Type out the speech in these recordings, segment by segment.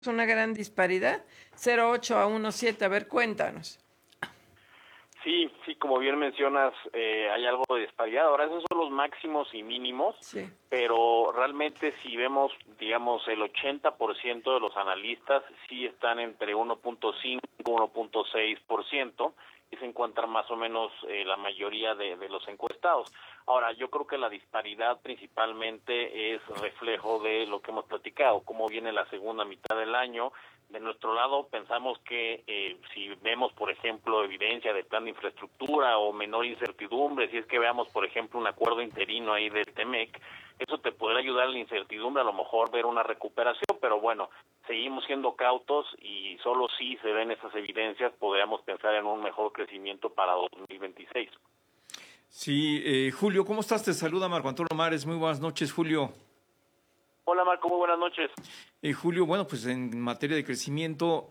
una gran disparidad, 0,8 a 1,7. A ver, cuéntanos. Sí, como bien mencionas, hay algo de disparidad. Ahora, esos son los máximos y mínimos, Sí. pero realmente si vemos, digamos, el 80% de los analistas sí están entre 1.5 y 1.6%, y se encuentran más o menos la mayoría de los encuestados. Ahora, yo creo que la disparidad principalmente es reflejo de lo que hemos platicado, cómo viene la segunda mitad del año. De nuestro lado pensamos que si vemos, por ejemplo, evidencia de plan de infraestructura o menor incertidumbre, si es que veamos, por ejemplo, un acuerdo interino ahí del TEMEC, eso te podrá ayudar a la incertidumbre, a lo mejor ver una recuperación, pero bueno, seguimos siendo cautos y solo si se ven esas evidencias podríamos pensar en un mejor crecimiento para 2026. Sí, Julio, ¿cómo estás? Te saluda Marco Antonio Mares. Muy buenas noches, Julio. Hola Marco, muy buenas noches. Julio, bueno, pues en materia de crecimiento,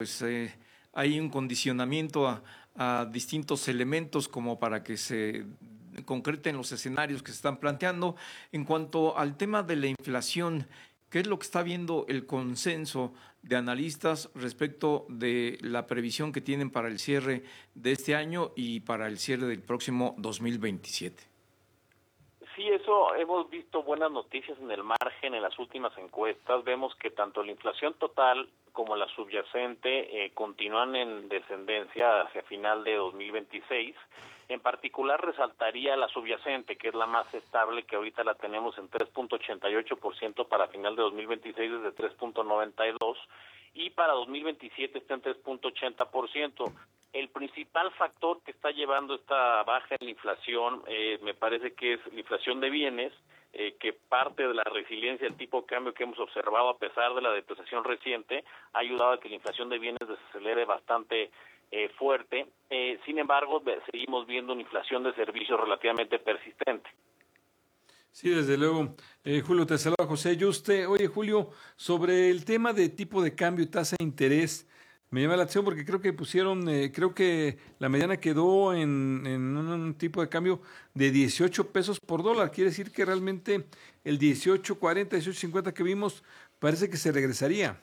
hay un condicionamiento a distintos elementos como para que se concreten los escenarios que se están planteando. En cuanto al tema de la inflación, ¿qué es lo que está viendo el consenso de analistas respecto de la previsión que tienen para el cierre de este año y para el cierre del próximo 2027? Sí, eso hemos visto buenas noticias en el margen en las últimas encuestas. Vemos que tanto la inflación total como la subyacente continúan en descendencia hacia final de 2026. En particular resaltaría la subyacente, que es la más estable, que ahorita la tenemos en 3.88% para final de 2026 desde 3.92%, y para 2027 está en 3.80%. El principal factor que está llevando esta baja en la inflación me parece que es la inflación de bienes, que parte de la resiliencia del tipo de cambio que hemos observado a pesar de la depreciación reciente ha ayudado a que la inflación de bienes desacelere bastante fuerte. Sin embargo, seguimos viendo una inflación de servicios relativamente persistente. Sí, desde luego. Julio, te saluda José Yuste. Oye, Julio, sobre el tema de tipo de cambio y tasa de interés, me llama la atención porque creo que pusieron, creo que la mediana quedó en un tipo de cambio de 18 pesos por dólar. Quiere decir que realmente el 18.40, 18.50 que vimos parece que se regresaría.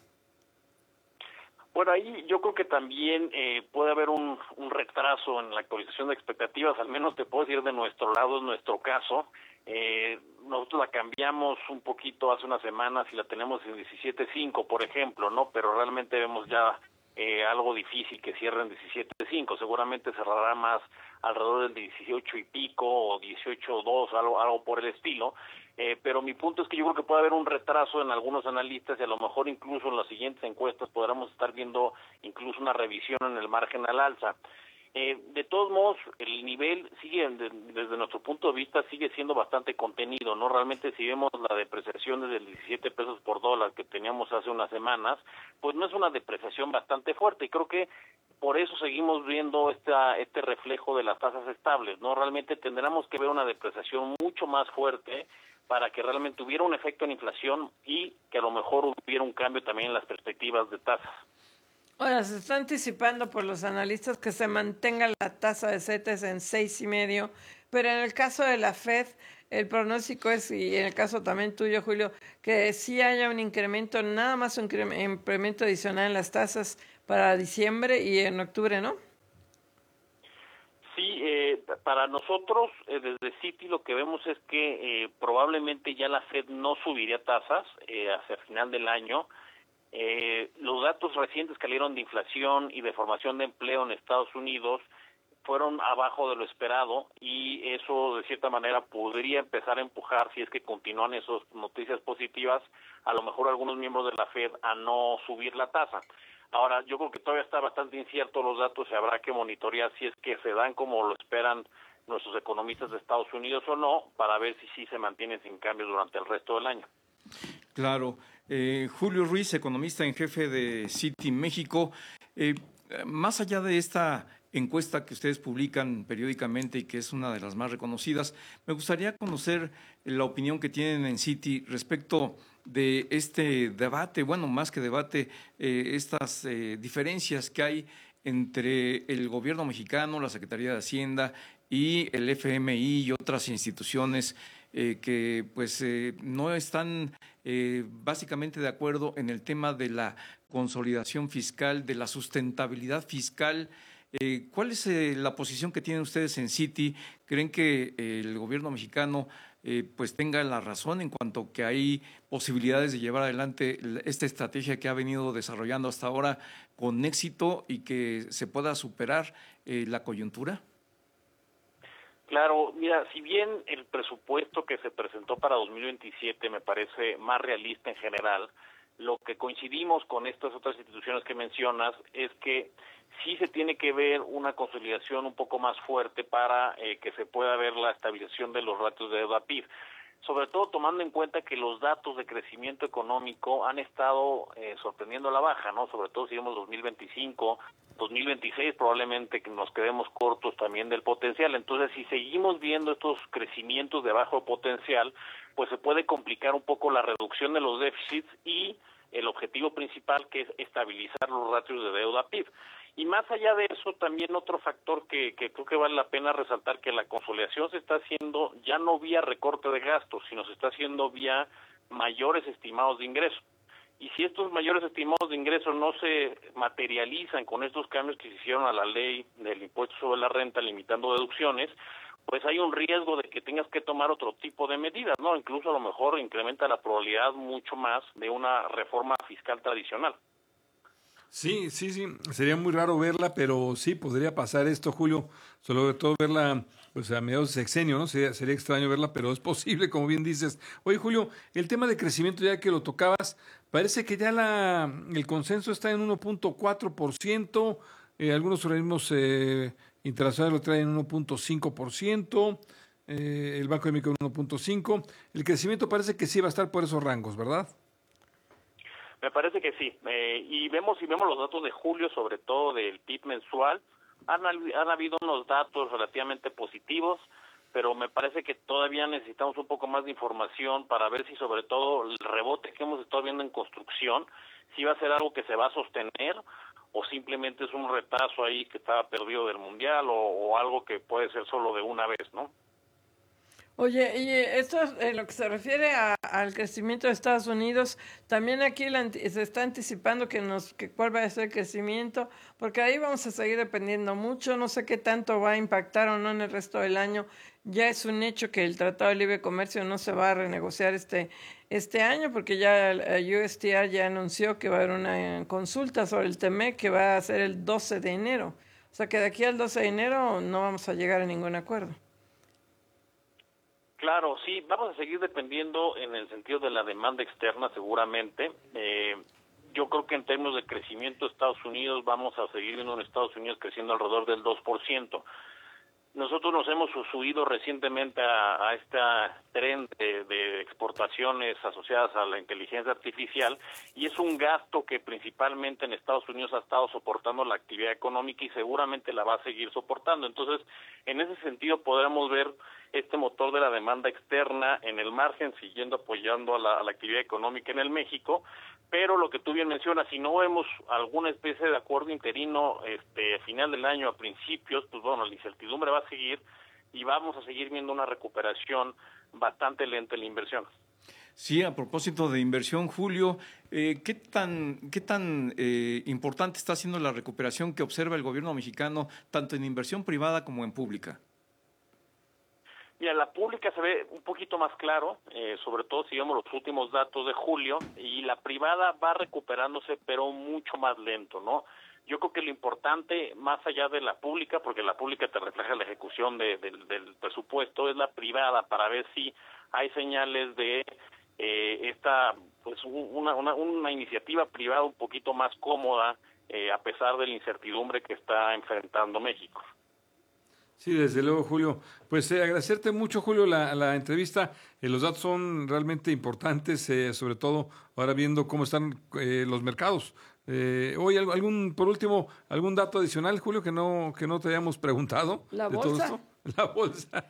Bueno, ahí yo creo que también puede haber un retraso en la actualización de expectativas, al menos te puedo decir de nuestro lado, en nuestro caso. Nosotros la cambiamos un poquito hace unas semanas y la tenemos en 17.5, por ejemplo, ¿no? Pero realmente vemos ya algo difícil que cierre en 17.5, seguramente cerrará más alrededor del 18 y pico o 18.2, algo por el estilo, pero mi punto es que yo creo que puede haber un retraso en algunos analistas y a lo mejor incluso en las siguientes encuestas podremos estar viendo incluso una revisión en el margen al alza. De todos modos, el nivel sigue, desde nuestro punto de vista, sigue siendo bastante contenido, ¿no? Realmente si vemos la depreciación desde el 17 pesos por dólar que teníamos hace unas semanas, pues no es una depreciación bastante fuerte, y creo que por eso seguimos viendo este reflejo de las tasas estables, ¿no? Realmente tendremos que ver una depreciación mucho más fuerte para que realmente hubiera un efecto en inflación y que a lo mejor hubiera un cambio también en las perspectivas de tasas. Ahora, se está anticipando por los analistas que se mantenga la tasa de CETES en 6,5, pero en el caso de la Fed, el pronóstico es, y en el caso también tuyo, Julio, que sí haya un incremento, nada más un incremento adicional en las tasas para diciembre y en octubre, ¿no? Sí, para nosotros desde Citi lo que vemos es que probablemente ya la Fed no subiría tasas hacia el final del año. Los datos recientes que salieron de inflación y de formación de empleo en Estados Unidos fueron abajo de lo esperado y eso de cierta manera podría empezar a empujar, si es que continúan esas noticias positivas, a lo mejor algunos miembros de la Fed a no subir la tasa. Ahora, yo creo que todavía está bastante incierto los datos y habrá que monitorear si es que se dan como lo esperan nuestros economistas de Estados Unidos o no, para ver si sí se mantienen sin cambios durante el resto del año. Claro. Julio Ruiz, economista en jefe de Citi México. Más allá de esta encuesta que ustedes publican periódicamente y que es una de las más reconocidas, me gustaría conocer la opinión que tienen en Citi respecto de este debate, bueno, más que debate, estas diferencias que hay entre el gobierno mexicano, la Secretaría de Hacienda y el FMI y otras instituciones que pues no están básicamente de acuerdo en el tema de la consolidación fiscal, de la sustentabilidad fiscal. ¿Cuál es la posición que tienen ustedes en Citi? ¿Creen que el gobierno mexicano pues tenga la razón en cuanto que hay posibilidades de llevar adelante esta estrategia que ha venido desarrollando hasta ahora con éxito y que se pueda superar la coyuntura? Claro, mira, si bien el presupuesto que se presentó para 2027 me parece más realista en general, lo que coincidimos con estas otras instituciones que mencionas es que sí se tiene que ver una consolidación un poco más fuerte para que se pueda ver la estabilización de los ratios de deuda PIB, sobre todo tomando en cuenta que los datos de crecimiento económico han estado sorprendiendo a la baja, ¿no? Sobre todo si vemos 2025, 2026 probablemente que nos quedemos cortos también del potencial. Entonces, si seguimos viendo estos crecimientos de bajo potencial, pues se puede complicar un poco la reducción de los déficits y el objetivo principal, que es estabilizar los ratios de deuda PIB. Y más allá de eso, también otro factor que creo que vale la pena resaltar, que la consolidación se está haciendo ya no vía recorte de gastos, sino se está haciendo vía mayores estimados de ingresos. Y si estos mayores estimados de ingresos no se materializan con estos cambios que se hicieron a la ley del impuesto sobre la renta, limitando deducciones, pues hay un riesgo de que tengas que tomar otro tipo de medidas, ¿no? Incluso a lo mejor incrementa la probabilidad mucho más de una reforma fiscal tradicional. Sí, sería muy raro verla, pero sí podría pasar esto, Julio, sobre todo verla pues a mediados de sexenio, ¿no? Sería extraño verla, pero es posible, como bien dices. Oye, Julio, el tema de crecimiento, ya que lo tocabas, parece que ya el consenso está en 1.4%, algunos organismos internacionales lo traen en 1.5%, el Banco de México en 1.5%, el crecimiento parece que sí va a estar por esos rangos, ¿verdad? Me parece que sí, y vemos los datos de julio, sobre todo del PIB mensual, han habido unos datos relativamente positivos, pero me parece que todavía necesitamos un poco más de información para ver si sobre todo el rebote que hemos estado viendo en construcción, si va a ser algo que se va a sostener o simplemente es un retraso ahí que estaba perdido del Mundial o algo que puede ser solo de una vez, ¿no? Oye, y esto en lo que se refiere al crecimiento de Estados Unidos, también aquí se está anticipando que cuál va a ser el crecimiento, porque ahí vamos a seguir dependiendo mucho, no sé qué tanto va a impactar o no en el resto del año. Ya es un hecho que el Tratado de Libre Comercio no se va a renegociar este año, porque ya el USTR ya anunció que va a haber una consulta sobre el TEMEC que va a ser el 12 de enero. O sea que de aquí al 12 de enero no vamos a llegar a ningún acuerdo. Claro, sí, vamos a seguir dependiendo en el sentido de la demanda externa seguramente. Yo creo que en términos de crecimiento de Estados Unidos vamos a seguir viendo en Estados Unidos creciendo alrededor del 2%. Nosotros nos hemos subido recientemente a este tren de exportaciones asociadas a la inteligencia artificial y es un gasto que principalmente en Estados Unidos ha estado soportando la actividad económica y seguramente la va a seguir soportando. Entonces, en ese sentido podremos ver este motor de la demanda externa en el margen siguiendo apoyando a la actividad económica en el México, pero lo que tú bien mencionas, si no vemos alguna especie de acuerdo interino a final del año, a principios, pues bueno, la incertidumbre va a seguir y vamos a seguir viendo una recuperación bastante lenta en la inversión. Sí, a propósito de inversión, Julio, ¿qué tan importante está siendo la recuperación que observa el gobierno mexicano, tanto en inversión privada como en pública? Mira, la pública se ve un poquito más claro, sobre todo si vemos los últimos datos de julio, y la privada va recuperándose, pero mucho más lento, ¿no? Yo creo que lo importante, más allá de la pública, porque la pública te refleja la ejecución del presupuesto, es la privada, para ver si hay señales de una iniciativa privada un poquito más cómoda, a pesar de la incertidumbre que está enfrentando México. Sí, desde luego, Julio. Pues agradecerte mucho, Julio, la entrevista. Los datos son realmente importantes, sobre todo ahora viendo cómo están los mercados. Oye, por último, ¿algún dato adicional, Julio, que no te hayamos preguntado? ¿La bolsa? bolsa? Todo esto? La bolsa.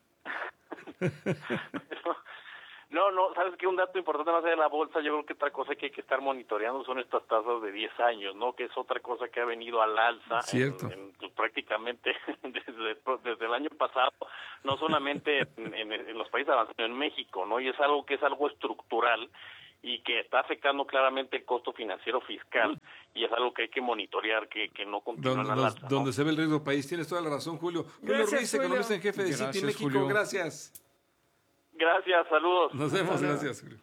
No, sabes que un dato importante más allá de la bolsa, yo creo que otra cosa que hay que estar monitoreando son estas tasas de 10 años, ¿no? Que es otra cosa que ha venido al alza pues, prácticamente desde el año pasado, no solamente en los países avanzados, sino en México, ¿no? Y es algo estructural y que está afectando claramente el costo financiero fiscal, y es algo que hay que monitorear, que no continúe en alza, ¿no? Donde se ve el riesgo país. Tienes toda la razón, Julio. Julio Gracias, Ruiz, Julio. economista en jefe de Gracias, Citi México. Julio. Gracias. Gracias, saludos. Nos vemos, gracias, Julio.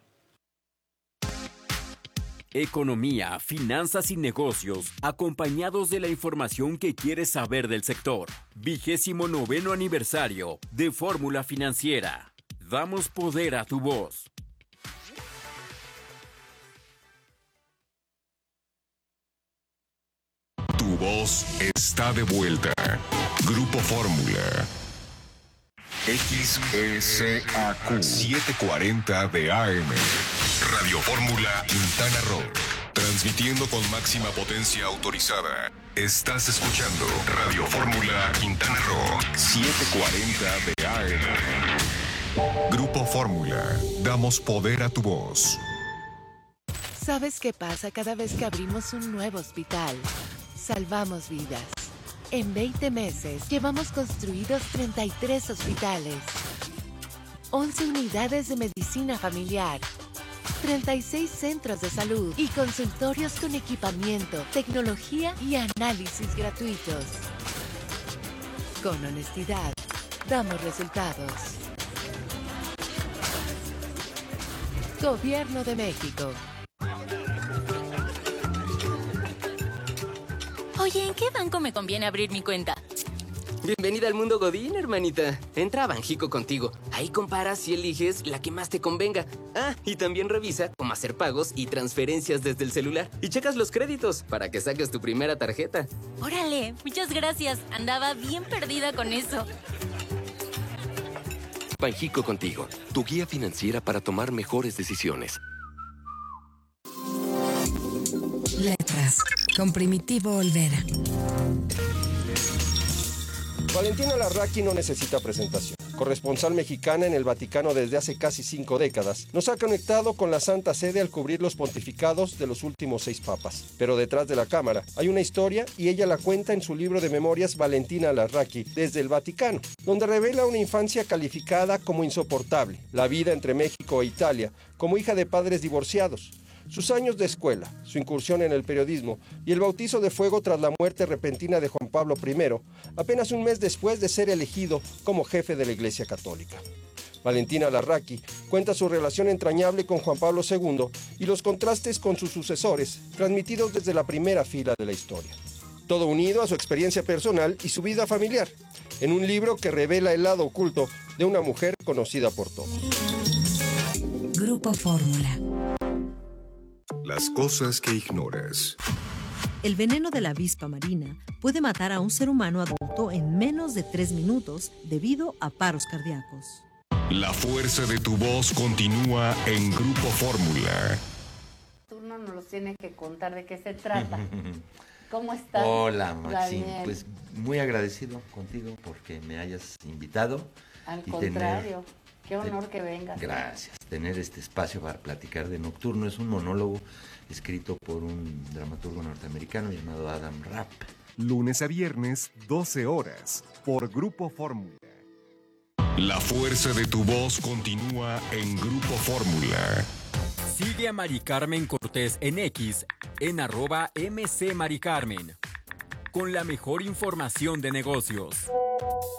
Economía, finanzas y negocios, acompañados de la información que quieres saber del sector. 29º aniversario de Fórmula Financiera. Damos poder a tu voz. Tu voz está de vuelta. Grupo Fórmula. XECAQ 740 de AM. Radio Fórmula Quintana Roo. Transmitiendo con máxima potencia autorizada. Estás escuchando Radio Fórmula Quintana Roo 740 de AM. Grupo Fórmula. Damos poder a tu voz. ¿Sabes qué pasa cada vez que abrimos un nuevo hospital? Salvamos vidas. En 20 meses llevamos construidos 33 hospitales, 11 unidades de medicina familiar, 36 centros de salud y consultorios con equipamiento, tecnología y análisis gratuitos. Con honestidad, damos resultados. Gobierno de México. Oye, ¿en qué banco me conviene abrir mi cuenta? Bienvenida al mundo Godín, hermanita. Entra a Banjico contigo. Ahí comparas y eliges la que más te convenga. Ah, y también revisa cómo hacer pagos y transferencias desde el celular. Y checas los créditos para que saques tu primera tarjeta. Órale, muchas gracias. Andaba bien perdida con eso. Banjico contigo, tu guía financiera para tomar mejores decisiones. Letras, con Primitivo Olvera. Valentina Larraqui no necesita presentación. Corresponsal mexicana en el Vaticano desde hace casi 5 décadas, nos ha conectado con la Santa Sede al cubrir los pontificados de los últimos 6 papas. Pero detrás de la cámara hay una historia y ella la cuenta en su libro de memorias Valentina Larraqui desde el Vaticano, donde revela una infancia calificada como insoportable, la vida entre México e Italia, como hija de padres divorciados, sus años de escuela, su incursión en el periodismo y el bautizo de fuego tras la muerte repentina de Juan Pablo I, apenas un mes después de ser elegido como jefe de la Iglesia Católica. Valentina Larraqui cuenta su relación entrañable con Juan Pablo II y los contrastes con sus sucesores, transmitidos desde la primera fila de la historia. Todo unido a su experiencia personal y su vida familiar, en un libro que revela el lado oculto de una mujer conocida por todos. Grupo Fórmula. Las cosas que ignoras. El veneno de la avispa marina puede matar a un ser humano adulto en menos de 3 minutos debido a paros cardíacos. La fuerza de tu voz continúa en Grupo Fórmula. Turno nos los tiene que contar de qué se trata. ¿Cómo estás? Hola, Maxine. Daniel? Pues muy agradecido contigo porque me hayas invitado. Al contrario, qué honor que vengas. Gracias. Tener este espacio para platicar de Nocturno es un monólogo escrito por un dramaturgo norteamericano llamado Adam Rapp. Lunes a viernes, 12 horas, por Grupo Fórmula. La fuerza de tu voz continúa en Grupo Fórmula. Sigue a Mari Carmen Cortés en X, en @MCMaricarmen, con la mejor información de negocios.